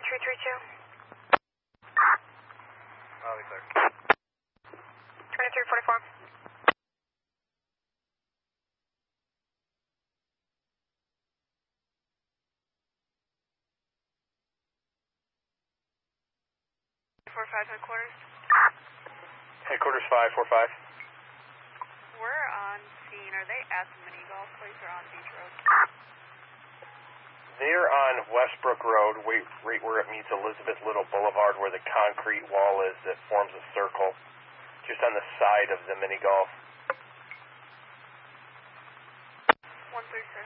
I'll be clear. 2344. Headquarters. Headquarters 545. We're on scene. Are they at the mini golf place or on Beach Road? They're on Westbrook Road, right where it meets Elizabeth Little Boulevard, where the concrete wall is that forms a circle, just on the side of the mini golf. 136.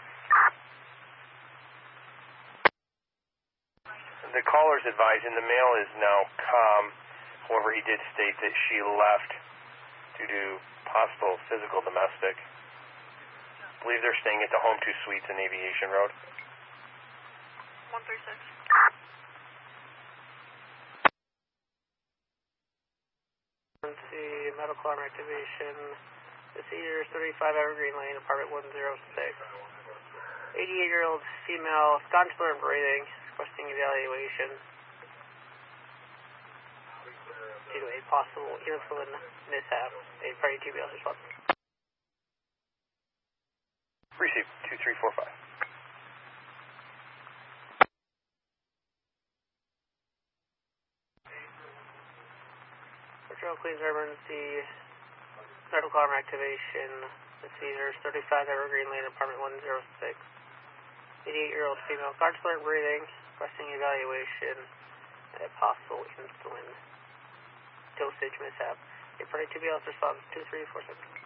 The caller's advising the male is now calm. However, he did state that she left due to possible physical domestic. I believe they're staying at the Home 2 Suites in Aviation Road. 136. Medical alarm activation. The Cedars 35 Evergreen Lane, apartment 106. 88-year-old female, sconsular and breathing, requesting evaluation due to a possible insulin mishap. A party TBL response. Receive 2345. Metro Queens Emergency medical alarm activation. The Cedars 35 Evergreen Lane, apartment 106. 88-year-old female, sconsular and breathing, requesting evaluation at a possible insulin dosage mishap. A party TBL response 2346.